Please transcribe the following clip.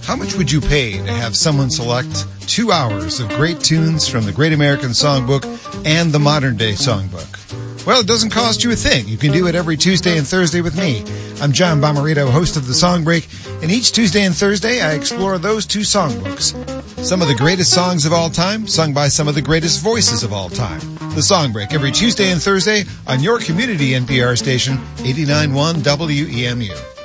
How much would you pay to have someone select 2 hours of great tunes from the Great American Songbook and the Modern Day Songbook? Well, it doesn't cost you a thing. You can do it every Tuesday and Thursday with me. I'm John Bomarito, host of The Song Break, and each Tuesday and Thursday I explore those two songbooks. Some of the greatest songs of all time, sung by some of the greatest voices of all time. The Song Break, every Tuesday and Thursday on your community NPR station, 89.1 WEMU.